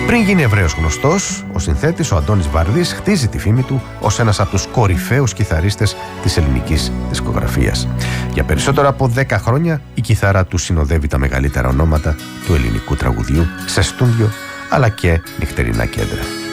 Πριν γίνει ευρέως γνωστός, ο συνθέτης, ο Αντώνης Βαρδής, χτίζει τη φήμη του ως ένας από τους κορυφαίους κιθαρίστες της ελληνικής δισκογραφίας. Για περισσότερα από 10 χρόνια η κιθάρα του συνοδεύει τα μεγαλύτερα ονόματα του ελληνικού τραγουδιού σε στούντιο αλλά και νυχτερινά κέντρα.